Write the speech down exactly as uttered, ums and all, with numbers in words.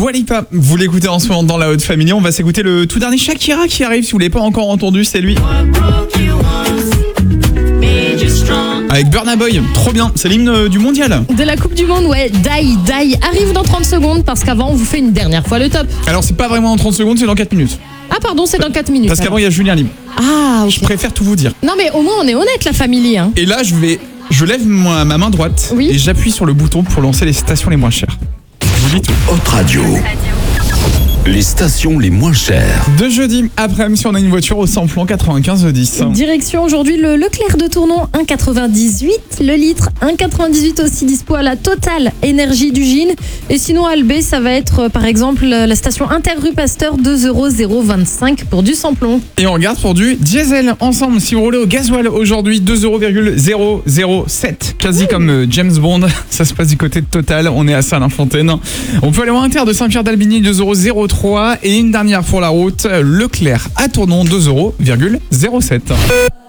Dua Lipa, vous l'écoutez en ce moment dans la Haute Family. On va s'écouter le tout dernier Shakira qui arrive. Si vous ne l'avez pas encore entendu, c'est lui. Avec Burna Boy, trop bien, c'est l'hymne du mondial. De la Coupe du Monde, ouais, Die, Die arrive dans trente secondes parce qu'avant on vous fait une dernière fois le top. Alors c'est pas vraiment dans trente secondes, c'est dans quatre minutes. Ah pardon, c'est dans quatre minutes. Parce qu'avant il y a Julien Lim. Ah, ok. Je préfère tout vous dire. Non mais au moins on est honnête la famille. Hein. Et là je vais, je lève ma, ma main droite oui. et j'appuie sur le bouton pour lancer les stations les moins chères. Je vous dis tout. Haute Radio. Les stations les moins chères. De jeudi après-midi, si on a une voiture au samplon quatre-vingt-quinze dix. Direction aujourd'hui le Leclerc de Tournon, un virgule quatre-vingt-dix-huit le litre, un virgule quatre-vingt-dix-huit aussi dispo à la Total Énergie du Gine. Et sinon à Albé, ça va être par exemple la station Inter-Rue Pasteur, deux euros vingt-cinq pour du samplon. Et on regarde pour du diesel ensemble. Si vous roulez au gasoil aujourd'hui, deux euros zéro zéro sept. Quasi mmh. comme James Bond. Ça se passe du côté de Total. On est à Salins-Fontaine. On peut aller voir Inter de Saint-Pierre-d'Albigny, deux euros zéro trois. Et une dernière pour la route, Leclerc à Tournon, deux euros zéro sept.